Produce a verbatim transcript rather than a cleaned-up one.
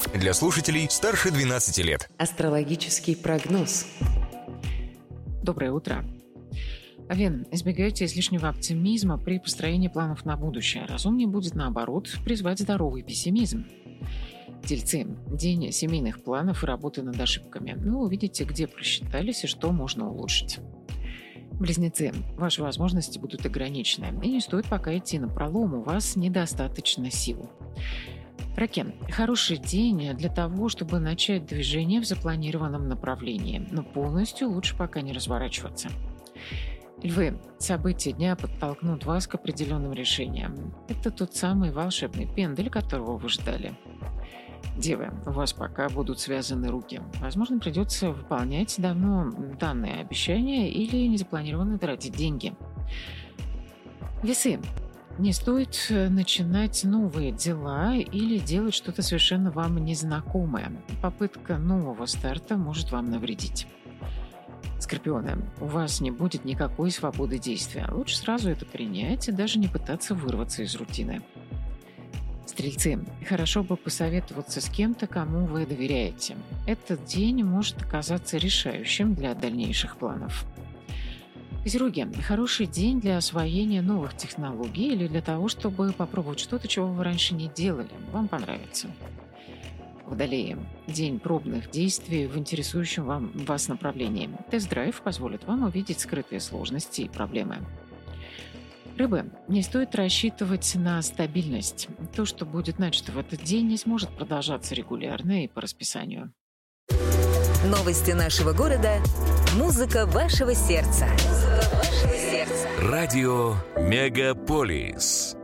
Для слушателей старше двенадцати лет. Астрологический прогноз. Доброе утро. Овен, избегайте излишнего оптимизма при построении планов на будущее. Разумнее будет, наоборот, призвать здоровый пессимизм. Тельцы. День семейных планов и работы над ошибками. Вы увидите, где просчитались и что можно улучшить. Близнецы. Ваши возможности будут ограничены, и не стоит пока идти на пролом, у вас недостаточно сил. Раки. Хороший день для того, чтобы начать движение в запланированном направлении, но полностью лучше пока не разворачиваться. Львы. События дня подтолкнут вас к определенным решениям. Это тот самый волшебный пендель, которого вы ждали. Девы. У вас пока будут связаны руки. Возможно, придется выполнять давно данные обещания или незапланированно тратить деньги. Весы. Не стоит начинать новые дела или делать что-то совершенно вам незнакомое. Попытка нового старта может вам навредить. Скорпионы. У вас не будет никакой свободы действия. Лучше сразу это принять и даже не пытаться вырваться из рутины. Стрельцы. Хорошо бы посоветоваться с кем-то, кому вы доверяете. Этот день может оказаться решающим для дальнейших планов. Козероги. Хороший день для освоения новых технологий или для того, чтобы попробовать что-то, чего вы раньше не делали. Вам понравится. Водолеи. День пробных действий в интересующем вам, вас направлении. Тест-драйв позволит вам увидеть скрытые сложности и проблемы. Рыбы. Не стоит рассчитывать на стабильность. То, что будет начато в этот день, не сможет продолжаться регулярно и по расписанию. Новости нашего города. Музыка вашего сердца. Музыка вашего сердца. Радио Мегаполис.